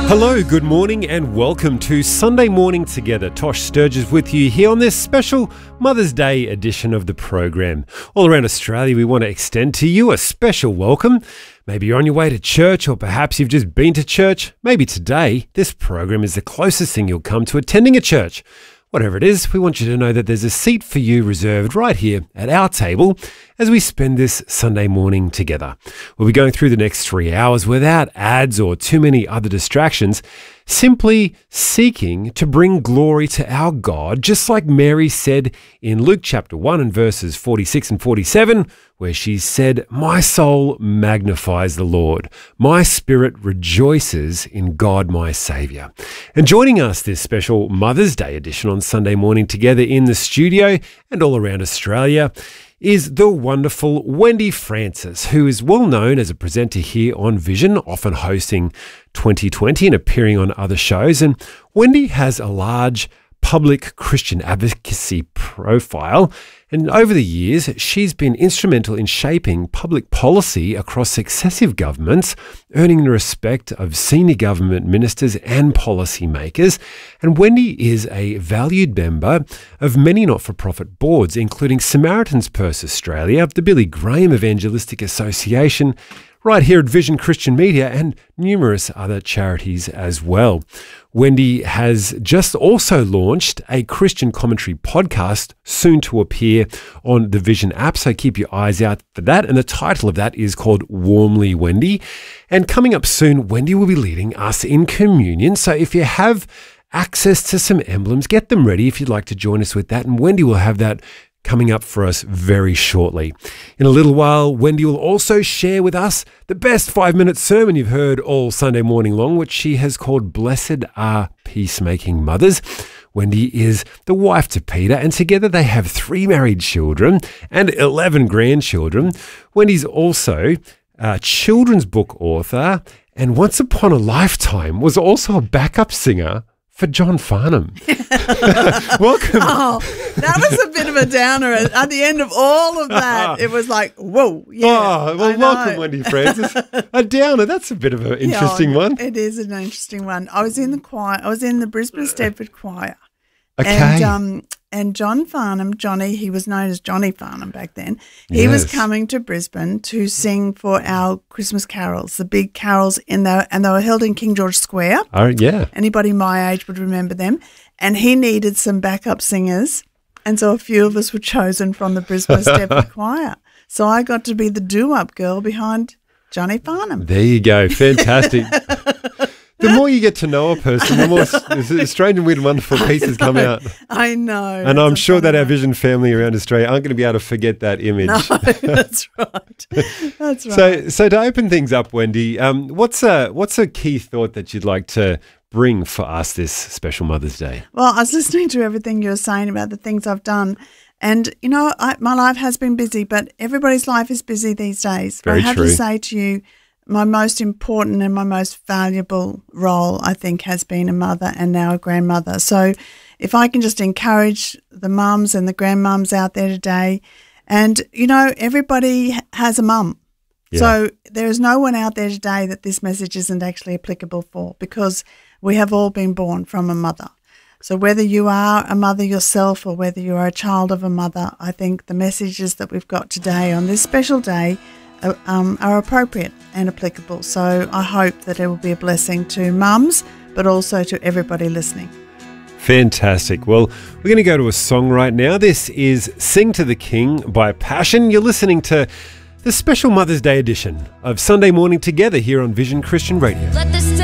Hello, good morning and welcome to Sunday Morning Together. Tosh Sturgis with you here on this special Mother's Day edition of the program. All around Australia, we want to extend to you a special welcome. Maybe you're on your way to church, or perhaps you've just been to church. Maybe today, this program is the closest thing you'll come to attending a church. Whatever it is, we want you to know that there's a seat for you reserved right here at our table as we spend this Sunday morning together. We'll be going through the next 3 hours without ads or too many other distractions, simply seeking to bring glory to our God, just like Mary said in Luke chapter 1 and verses 46 and 47, where she said, "My soul magnifies the Lord. My spirit rejoices in God my Saviour." And joining us this special Mother's Day edition on Sunday Morning Together in the studio and all around Australia is the wonderful Wendy Francis, who is well known as a presenter here on Vision, often hosting 2020 and appearing on other shows. And Wendy has a large public Christian advocacy profile, and over the years she's been instrumental in shaping public policy across successive governments, earning the respect of senior government ministers and policymakers. And Wendy is a valued member of many not-for-profit boards, including Samaritan's Purse Australia, the Billy Graham Evangelistic Association, right here at Vision Christian Media, and numerous other charities as well. Wendy has just also launched a Christian commentary podcast, soon to appear on the Vision app, so keep your eyes out for that. And the title of that is called Warmly Wendy. And coming up soon, Wendy will be leading us in communion. So if you have access to some emblems, get them ready if you'd like to join us with that. And Wendy will have that coming up for us very shortly. In a little while, Wendy will also share with us the best 5-minute sermon you've heard all Sunday morning long, which she has called Blessed Are Peacemaking Mothers. Wendy is the wife to Peter, and together they have 3 married children and 11 grandchildren. Wendy's also a children's book author, and once upon a lifetime was also a backup singer for John Farnham. Welcome. Oh, that was a bit of a downer. At the end of all of that, it was like, whoa. Yeah, oh, well, welcome, Wendy Francis. A downer, that's a bit of an interesting one. It is an interesting one. I was in the choir. I was in the Brisbane Stedford Choir. Okay. And John Farnham, Johnny, he was known as Johnny Farnham back then. He was coming to Brisbane to sing for our Christmas carols, the big carols and they were held in King George Square. Oh, yeah. Anybody my age would remember them. And he needed some backup singers, and so a few of us were chosen from the Brisbane Stedford Choir. So I got to be the do-up girl behind Johnny Farnham. There you go. Fantastic. The more you get to know a person, the more strange and weird and wonderful pieces come out. I know. And I'm sure that our Vision family around Australia aren't going to be able to forget that image. No, that's right. That's right. So to open things up, Wendy, what's a key thought that you'd like to bring for us this special Mother's Day? Well, I was listening to everything you were saying about the things I've done. And, you know, my life has been busy, but everybody's life is busy these days. Very I have true. to say to you, my most important and my most valuable role, I think, has been a mother and now a grandmother. So if I can just encourage the mums and the grandmums out there today, and, you know, everybody has a mum. Yeah. So there is no one out there today that this message isn't actually applicable for, because we have all been born from a mother. So whether you are a mother yourself or whether you are a child of a mother, I think the messages that we've got today on this special day are appropriate and applicable. So I hope that it will be a blessing to mums, but also to everybody listening. Fantastic. Well, we're going to go to a song right now. This is Sing to the King by Passion. You're listening to the special Mother's Day edition of Sunday Morning Together here on Vision Christian Radio.